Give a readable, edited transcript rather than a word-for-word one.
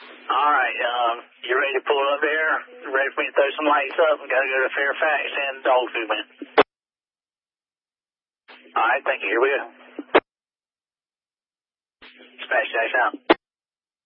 All right, you ready to pull up there? Ready for me to throw some lights up? We gotta go to Fairfax and dog food, man. All right, thank you. Here we go. Smash Jacks out.